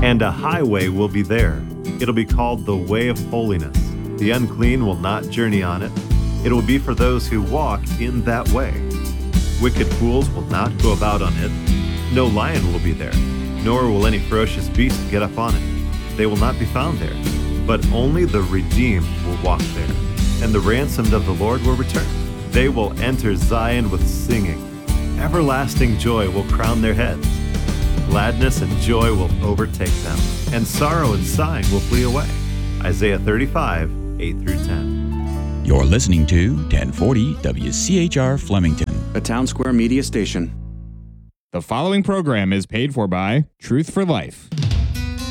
And a highway will be there. It'll be called the Way of Holiness. The unclean will not journey on it. It will be for those who walk in that way. Wicked fools will not go about on it. No lion will be there, nor will any ferocious beast get up on it. They will not be found there, but only the redeemed will walk there, and the ransomed of the Lord will return. They will enter Zion with singing. Everlasting joy will crown their heads. Gladness and joy will overtake them, and sorrow and sighing will flee away. Isaiah 35, 8-10. You're listening to 1040 WCHR Flemington, a Town Square Media station. The following program is paid for by Truth for Life.